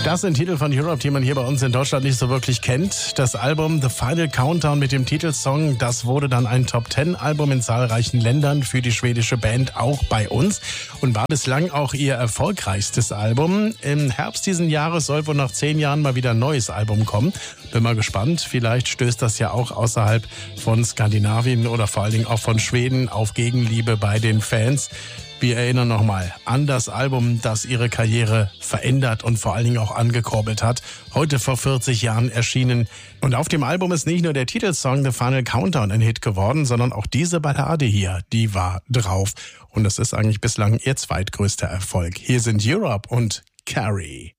Das sind Titel von Europe, die man hier bei uns in Deutschland nicht so wirklich kennt. Das Album The Final Countdown mit dem Titelsong, das wurde dann ein Top-10-Album in zahlreichen Ländern für die schwedische Band, auch bei uns. Und war bislang auch ihr erfolgreichstes Album. Im Herbst diesen Jahres soll wohl nach 10 Jahren mal wieder ein neues Album kommen. Bin mal gespannt, vielleicht stößt das ja auch außerhalb von Skandinavien oder vor allen Dingen auch von Schweden auf Gegenliebe bei den Fans. Wir erinnern nochmal an das Album, das ihre Karriere verändert und vor allen Dingen auch angekurbelt hat. Heute vor 40 Jahren erschienen. Und auf dem Album ist nicht nur der Titelsong The Final Countdown ein Hit geworden, sondern auch diese Ballade hier, die war drauf. Und es ist eigentlich bislang ihr zweitgrößter Erfolg. Hier sind Europe und Carrie.